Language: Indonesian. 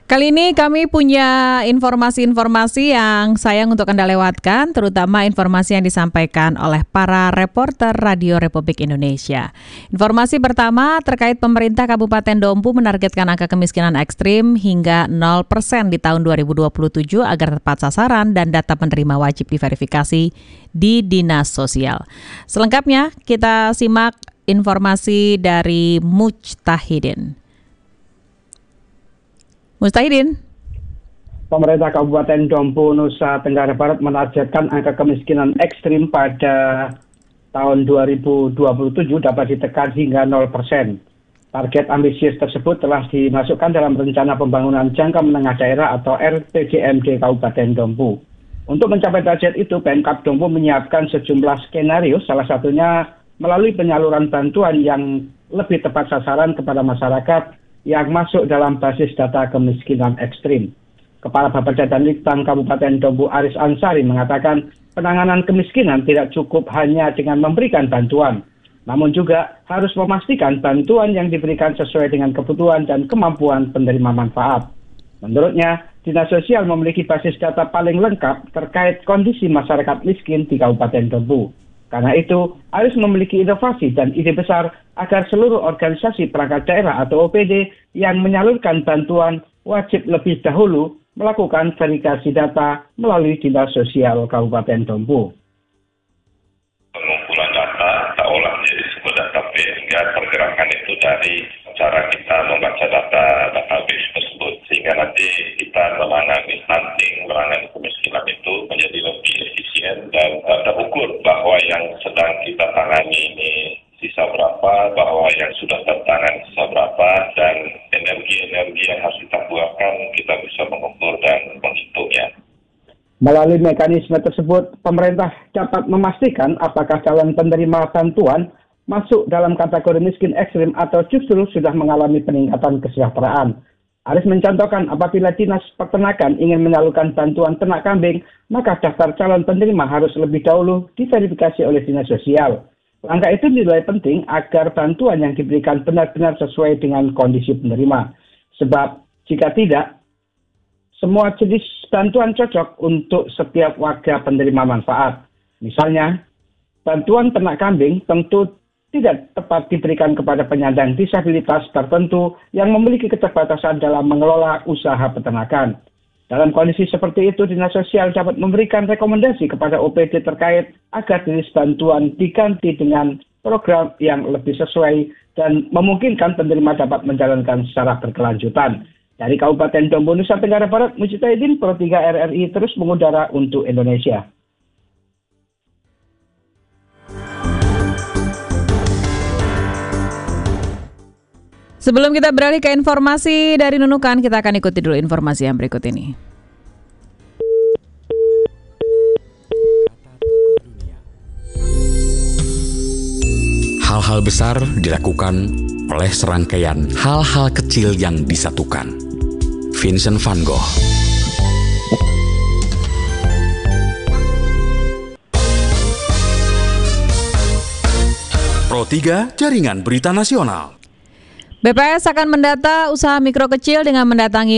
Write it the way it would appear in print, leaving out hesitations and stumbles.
Kali ini kami punya informasi-informasi yang sayang untuk Anda lewatkan, terutama informasi yang disampaikan oleh para reporter Radio Republik Indonesia. Informasi pertama terkait pemerintah Kabupaten Dompu menargetkan angka kemiskinan ekstrim hingga 0% di tahun 2027 agar tepat sasaran dan data penerima wajib diverifikasi di Dinas Sosial. Selengkapnya kita simak informasi dari Mujtahidin. Mustahidin. Pemerintah Kabupaten Dompu, Nusa Tenggara Barat menargetkan angka kemiskinan ekstrim pada tahun 2027 dapat ditekan hingga 0%. Target ambisius tersebut telah dimasukkan dalam Rencana Pembangunan Jangka Menengah Daerah atau RPJMD Kabupaten Dompu. Untuk mencapai target itu, Pemkab Dompu menyiapkan sejumlah skenario, salah satunya melalui penyaluran bantuan yang lebih tepat sasaran kepada masyarakat yang masuk dalam basis data kemiskinan ekstrim. Kepala Bapeda dan Litbang Kabupaten Dompu Aris Ansari mengatakan penanganan kemiskinan tidak cukup hanya dengan memberikan bantuan, namun juga harus memastikan bantuan yang diberikan sesuai dengan kebutuhan dan kemampuan penerima manfaat. Menurutnya, Dinas Sosial memiliki basis data paling lengkap terkait kondisi masyarakat miskin di Kabupaten Dompu. Karena itu, harus memiliki inovasi dan ide besar agar seluruh organisasi perangkat daerah atau OPD yang menyalurkan bantuan wajib lebih dahulu melakukan verifikasi data melalui Dinas Sosial Kabupaten Dompu. Pengumpulan data kita olah menjadi sebuah database sehingga pergerakan itu dari cara kita membaca database tersebut sehingga nanti kita menangani stunting, menangani kemiskinan itu menjadi lebih efisien dan terukur bahwa yang sedang kita tangani ini sisa berapa, bahwa yang sudah tertangani sisa berapa, dan energi-energi yang harus kita keluarkan kita bisa mengukur dan menghitungnya. Melalui mekanisme tersebut, pemerintah dapat memastikan apakah calon penerima bantuan masuk dalam kategori miskin ekstrim atau justru sudah mengalami peningkatan kesejahteraan. Aris mencontohkan apabila Dinas Peternakan ingin menyalurkan bantuan ternak kambing, maka daftar calon penerima harus lebih dahulu diverifikasi oleh Dinas Sosial. Langkah itu dinilai penting agar bantuan yang diberikan benar-benar sesuai dengan kondisi penerima. Sebab jika tidak, semua jenis bantuan cocok untuk setiap warga penerima manfaat. Misalnya, bantuan ternak kambing tentu tidak tepat diberikan kepada penyandang disabilitas tertentu yang memiliki keterbatasan dalam mengelola usaha peternakan. Dalam kondisi seperti itu, Dinas Sosial dapat memberikan rekomendasi kepada OPD terkait agar jenis bantuan diganti dengan program yang lebih sesuai dan memungkinkan penerima dapat menjalankan secara berkelanjutan. Dari Kabupaten Dompu, Nusa Tenggara Barat, Mujtahidin, Pro 3 RRI terus mengudara untuk Indonesia. Sebelum kita beralih ke informasi dari Nunukan, kita akan ikuti dulu informasi yang berikut ini. Hal-hal besar dilakukan oleh serangkaian hal-hal kecil yang disatukan. Vincent van Gogh. Pro 3 Jaringan Berita Nasional. BPS akan mendata usaha mikro kecil dengan mendatangi